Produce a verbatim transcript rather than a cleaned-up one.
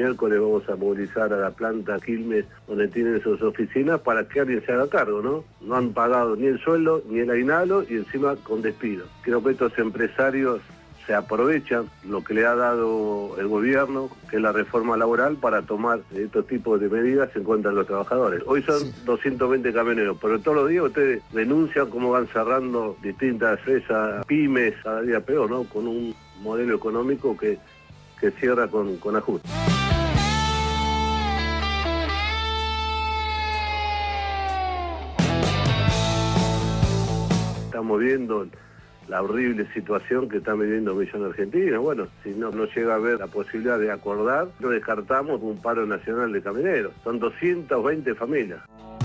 miércoles vamos a movilizar a la planta Quilmes, donde tienen sus oficinas, para que alguien se haga cargo, ¿no? No han pagado ni el sueldo, ni el aguinaldo, y encima con despido. Creo que estos empresarios se aprovechan lo que le ha dado el gobierno, que es la reforma laboral, para tomar estos tipos de medidas en contra de los trabajadores. Hoy son sí. doscientos veinte camioneros, pero todos los días ustedes denuncian cómo van cerrando distintas empresas, pymes, cada día peor, ¿no? Con un modelo económico que, que cierra con, con ajustes. Estamos viendo la horrible situación que están viviendo millones de argentinos. Bueno, si no, no llega a haber la posibilidad de acordar, no descartamos un paro nacional de camioneros. Son doscientas veinte familias.